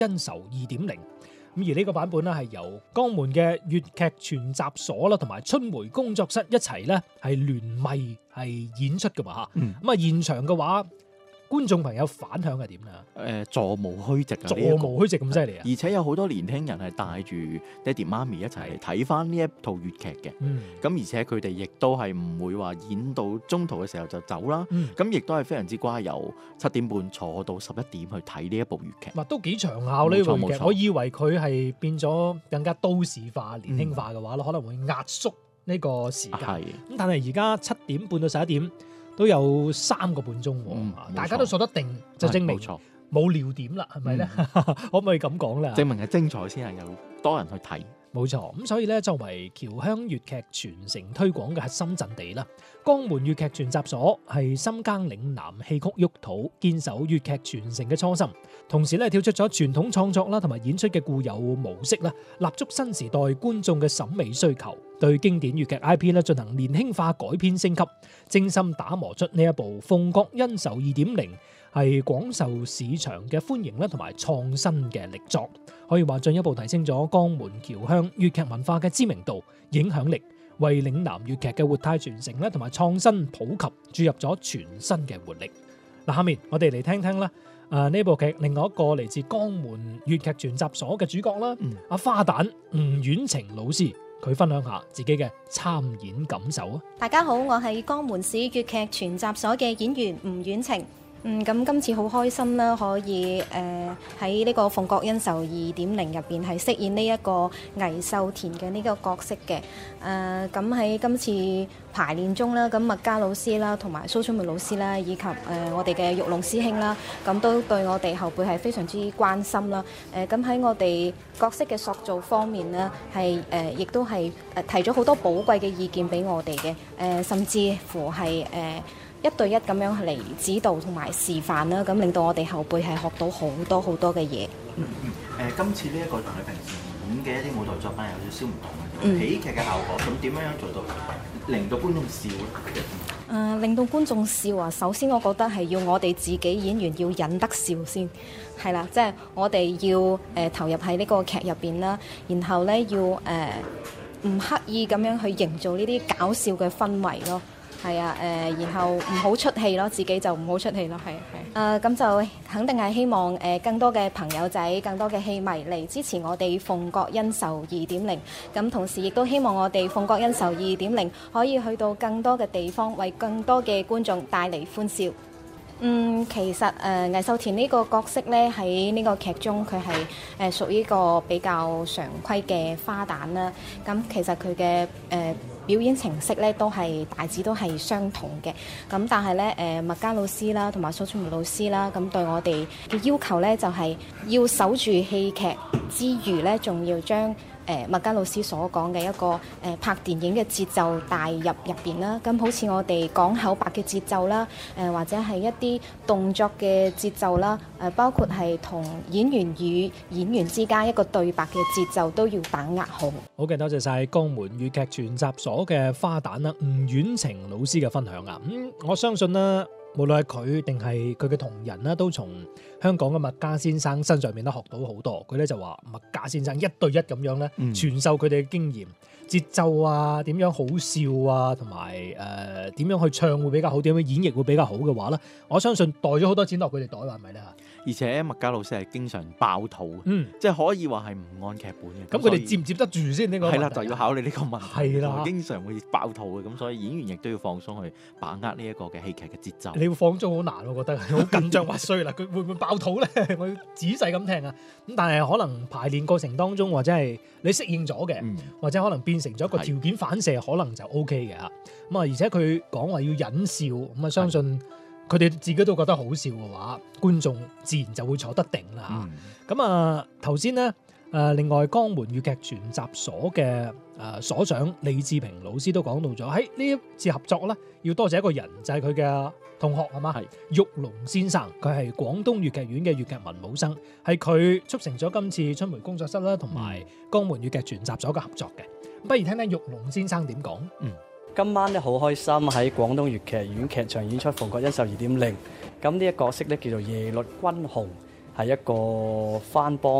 恩仇2.0。咁而呢個版本咧係由江門嘅粵劇全集所啦，同埋春梅工作室一齊咧係聯袂係演出嘅嘛嚇。咁啊現場嘅話，觀眾朋友反響係點啊？ 座無虛席啊！ 座無虛席咁犀利啊！ 而且有好多年輕人係帶住爹哋媽咪一齊嚟睇翻呢一套粵劇嘅。咁而且佢哋亦都係唔會話演到中途嘅時候就走啦。咁亦都係非常之乖，由7點半坐到11點去睇呢一部粵劇。 都幾長效呢部粵劇。 冇錯我以為佢係變咗更加都市化、年輕化嘅話可能會壓縮呢個時間。咁但係而家7點半到11點。都有3個半鐘，大家都坐得定，就證明冇尿點啦，係咪咧？可唔可以咁講咧？ 證明係精彩先係有多人去睇。 冇錯，咁所以咧，作為僑鄉粵劇傳承推廣嘅核心陣地啦，江門粵劇全集所係深耕嶺南戲曲沃土，堅守粵劇傳承嘅初心，同時咧跳出咗傳統創作啦同埋演出嘅固有模式啦，立足新時代觀眾嘅審美需求，對經典粵劇 IP 咧進行年輕化改編升級，精心打磨出呢一部《鳳閣恩仇2.0》。係廣受市場嘅歡迎啦，同埋創新嘅力作，可以話進一步提升咗江門僑鄉粵劇文化嘅知名度、影響力，為嶺南粵劇嘅活態傳承咧，同埋創新普及注入咗全新嘅活力。嗱，下面我哋嚟聽聽啦，呢部劇另外一個嚟自江門粵劇全集所嘅主角啦，阿花旦吳婉晴老師，佢分享下自己嘅參演感受啊！ 大家好，我係江門市粵劇全集所嘅演員吳婉晴。咁今次好開心啦，可以喺呢個《鳳閣恩仇2.0》入邊係飾演呢一個魏秀田嘅呢個角色嘅。咁喺今次排練中啦，咁麥嘉老師啦，同埋蘇春梅老師啦，以及我哋嘅玉龍師兄啦，咁都對我哋後輩係非常之關心啦。咁喺我哋角色嘅塑造方面呢，係亦都係提咗好多寶貴嘅意見俾我哋嘅。甚至乎係1對1咁樣嚟指導同埋示範啦，咁令到我哋後輩係學到好多好多嘅嘢。 今次呢一個同你平時演嘅一啲舞台作品有少少唔同嘅，喜劇嘅效果，咁點樣做到令到觀眾笑咧？ 令到觀眾笑啊！首先我覺得係要我哋自己演員要忍得笑先，係啦，即係我哋要投入喺呢個劇入邊啦，然後咧要唔刻意咁樣去營造呢啲搞笑嘅氛圍咯。係啊，然後唔好出戲咯，自己就唔好出戲咯，係。咁就肯定係希望更多嘅朋友仔、更多嘅戲迷嚟支持我哋《鳳閣恩仇2.0》。咁同時亦都希望我哋《鳳閣恩仇2.0》可以去到更多嘅地方，為更多嘅觀眾帶嚟歡笑。其實魏秀田呢個角色咧，喺呢個劇中佢係屬於一個比較常規嘅花旦啦。咁其實佢嘅表演程式咧都係大致都係相同嘅。咁但係咧麥嘉老師啦，同埋蘇春梅老師啦，咁對我哋嘅要求咧就係要守住戲劇之餘咧，仲要將麥嘉老師所講嘅一個拍電影嘅節奏帶入邊啦，咁好似我哋講口白嘅節奏啦，或者係一啲動作嘅節奏啦，包括係同演員與演員之間一個對白嘅節奏都要把握好。 好嘅，多謝晒江門粵劇全集所嘅花旦啦，吳婉晴老師嘅分享啊！我相信啦，無論係佢定係佢嘅同仁啦，都從香港嘅麥嘉先生身上面咧學到好多。佢咧就話麥嘉先生1對1咁樣咧傳授佢哋嘅經驗、節奏啊，點樣好笑啊，同埋點樣去唱會比較好，點樣演繹會比較好嘅話咧，我相信袋咗好多錢落佢哋袋，係咪咧？ 而且麥嘉老師係經常爆肚，即係可以話係唔按劇本嘅。 咁佢哋接唔接得住先呢個問題？ 係啦，就要考慮呢個問題。 係啦， 經常會爆肚嘅，咁所以演員亦都要放鬆去把握呢一個嘅戲劇嘅節奏。 你要放鬆好難，我覺得好緊張核衰啦。佢會唔會爆肚咧？我要仔細咁聽啊！咁但係可能排練過程當中，或者係你適應咗嘅，或者可能變成咗一個條件反射，可能就 OK 嘅嚇。咁啊，而且佢講話要忍笑，咁啊相信佢哋自己都覺得好笑嘅話，觀眾自然就會坐得定啦嚇。咁啊頭先咧另外江門粵劇全集所嘅所長李志平老師都講到咗，喺呢一次合作咧，要多謝一個人，就係佢嘅同學係嘛，玉龍先生，佢係廣東粵劇院嘅粵劇文武生，係佢促成咗今次春梅工作室啦，同埋江門粵劇全集所嘅合作嘅。不如聽聽玉龍先生點講。 今晚咧好開心喺廣東粵劇院劇場演出《鳳閣恩仇2.0》，咁呢一個角色咧叫做耶律君雄。 係一個番邦。